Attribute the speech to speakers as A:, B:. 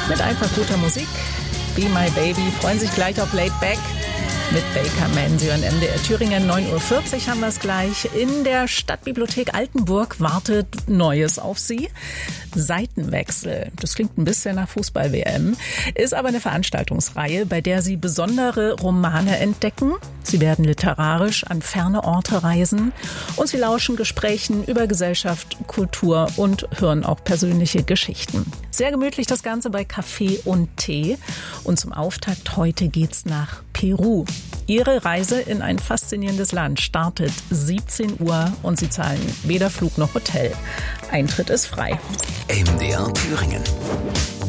A: mit einfach guter Musik. Be My Baby, freuen sich gleich auf Laid Back mit Baker Manzi und MDR Thüringen. 9.40 Uhr haben wir es gleich. In der Stadtbibliothek Altenburg wartet Neues auf Sie. Seitenwechsel. Das klingt ein bisschen nach Fußball-WM. Ist aber eine Veranstaltungsreihe, bei der Sie besondere Romane entdecken. Sie werden literarisch an ferne Orte reisen und Sie lauschen Gesprächen über Gesellschaft, Kultur und hören auch persönliche Geschichten. Sehr gemütlich das Ganze bei Kaffee und Tee. Und zum Auftakt heute geht's nach Peru. Ihre Reise in ein faszinierendes Land startet 17 Uhr und Sie zahlen weder Flug noch Hotel. Eintritt ist frei.
B: MDR Thüringen.